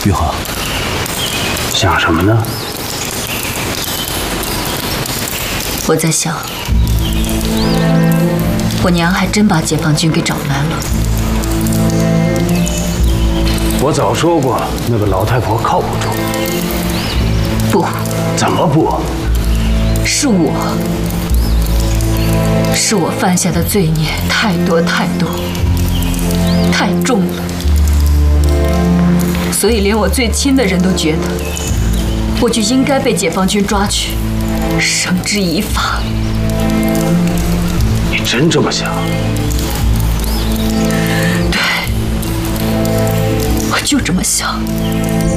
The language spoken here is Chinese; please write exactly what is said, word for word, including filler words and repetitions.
玉华， 想什么呢？ 我在想，我娘还真把解放军给找来了。 我早说过，那个老太婆靠不住。 不， 怎么不？ 是我，是我犯下的罪孽太多太多，太重了，所以连我最亲的人都觉得，我就应该被解放军抓去，绳之以法。 你真这么想？ 对，我就这么想。